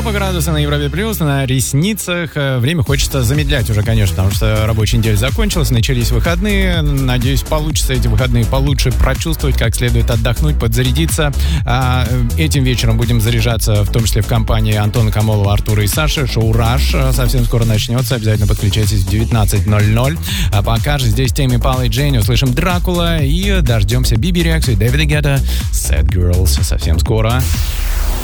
по градусу на Европе Плюс, на ресницах. Время хочется замедлять уже, конечно, потому что рабочая неделя закончилась, начались выходные. Надеюсь, получится эти выходные получше прочувствовать, как следует отдохнуть, подзарядиться. Этим вечером будем заряжаться, в том числе в компании Антона Камолова, Артура и Саши. Шоу «Раш» совсем скоро начнется. Обязательно подключайтесь в 19:00. А пока же здесь Тейми Импала и Дженни. Услышим «Дракула» и дождемся Биби реакции Дэвида Гетта. Sad Girls совсем скоро.